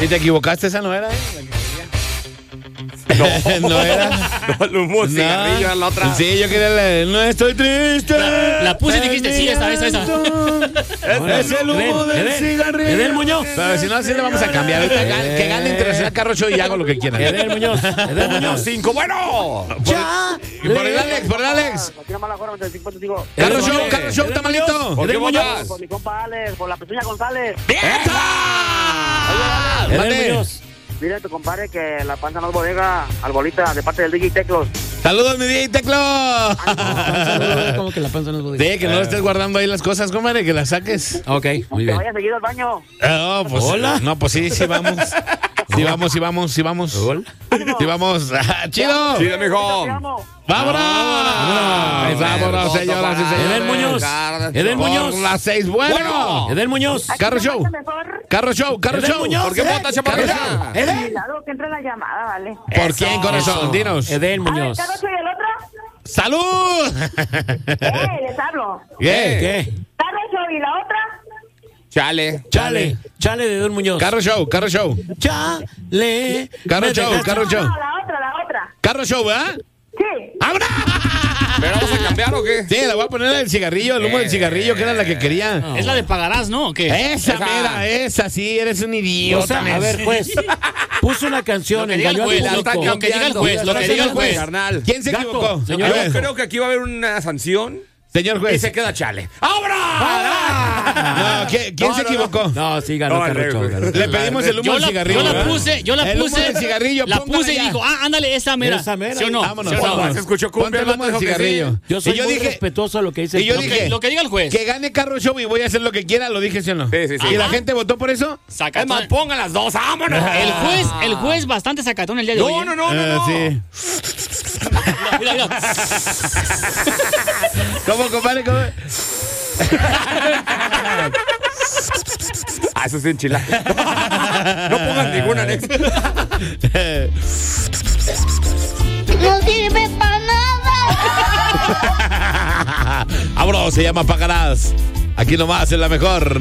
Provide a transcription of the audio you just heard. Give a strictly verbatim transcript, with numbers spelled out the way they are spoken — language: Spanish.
¿Y te equivocaste? ¿Esa no era? ¿eh? No, no era. No, el humo, cigarrillo era la otra. Sí, yo quería la. No estoy triste. La, la puse y dijiste, sí, esa, esa, esa. Es el humo del cigarrillo. Edel Muñoz. Pero si no, así le vamos a cambiar. Ahorita gan- que gane Internacional Carro Show y hago lo que quieran. Edel Muñoz. Edel Muñoz. Cinco, bueno. Ya. Y por el Alex, por el Alex. Carro Show, Carro Show, tamalito. ¿Por qué votas? Por mi compa Alex, por la pezuña González. ¡Esa! Edel Mande. Muñoz. Dile a tu compadre que la panza no es bodega, al bolita, de parte del D J Teclos. Saludos, mi D J Teclo. ¿Cómo que la panza no es bodega? Sí, que no estés guardando ahí las cosas, compadre, que las saques. Ok, muy Que bien. vaya seguido al baño. No, pues. Hola. No, pues sí, sí vamos. Sí vamos, sí vamos, sí vamos. Hola. Sí vamos. ¡Chido! Sí, mijo. Te amo. ¡Vámonos! Vámonos. Vámonos, señoras y señores. Edel Muñoz. Edel Muñoz. Por las seis, bueno. Edel Muñoz. Carro Show. Mejor. Carro Show, Carro Edel Show. Muñoz. ¿Por qué votas, chaparrita? Cuidado que entre la llamada, ¿vale? ¿Por quién, corazón? Dinos. Edel A ver, Muñoz. ¿Carlos y el otro? ¡Salud! Eh, les hablo. ¿Qué? ¿Qué? ¿Carlos y la otra? Chale. Chale. Chale de Edel Muñoz. Carro Show, Carro Show. Chale. Carro Me Show, dejaste- Carro Show. No, la otra, la otra. Carro Show, ¿verdad? Sí. ¡Vámonos! ¿Pero vamos a cambiar o qué? Sí, le voy a poner el cigarrillo, el humo del cigarrillo, que era la que quería. No. Es la de pagarás, ¿no? ¿O qué? Esa, Esa. mira, esa, sí, eres un idiota. O sea, a Nes. ver, pues, puso una canción, Lo que diga el engañó al juez, lo, público. lo que diga el juez, lo que diga el juez. Carnal. ¿Quién se Gato, equivocó? señor. A Yo ver, creo que aquí va a haber una sanción señor y juez. se queda chale. ¡Ahora! No, ¿quién, quién No, se no, no. equivocó? No, sí, ganó No, Carro el Show, rey, ganó. Le pedimos el humo Yo del la, cigarrillo. yo la ¿verdad? puse, yo la El humo puse. del cigarrillo, la póngala puse y ya. dijo, ah, ándale, esa mera. Esa mera. ¿Sí o no? Vámonos, ¿Sí o no? vámonos. Se escuchó Ponte cumbia, el el humo vato del dijo que sí. cigarrillo. Yo soy y yo muy dije, respetuoso a lo que dice y yo el Lo dije- que, lo que diga el juez. que gane Carro Show y voy a hacer lo que quiera, lo dije, ¿sí o no? Sí, sí, sí. ¿Y la Ah. gente votó por eso? Es Sacatón. más, pongan las dos, ¡vámonos! El juez, el juez bastante sacatón el día de hoy. No, ¿eh? no, no, no, no. Eh, sí. Mira, mira. ¿Cómo, compadre? ¿Cómo? Ah, eso es enchilada. No pongan ninguna next. No sirve para nada. Abro, se llama Pagarás. Aquí nomás, en la mejor.